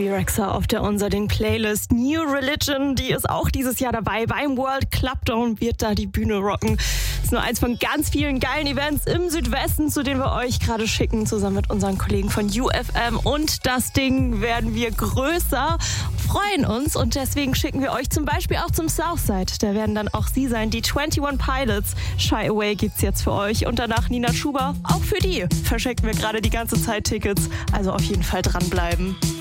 Rexa auf der Unser-Ding Playlist. New Religion, die ist auch dieses Jahr dabei. Beim World Clubdown wird da die Bühne rocken. Das ist nur eins von ganz vielen geilen Events im Südwesten, zu denen wir euch gerade schicken, zusammen mit unseren Kollegen von UFM. Und das Ding werden wir größer, freuen uns und deswegen schicken wir euch zum Beispiel auch zum Southside. Da werden dann auch sie sein, die 21 Pilots. Shy Away gibt's jetzt für euch und danach Nina Schuber. Auch für die verschenken wir gerade die ganze Zeit Tickets, also auf jeden Fall dranbleiben.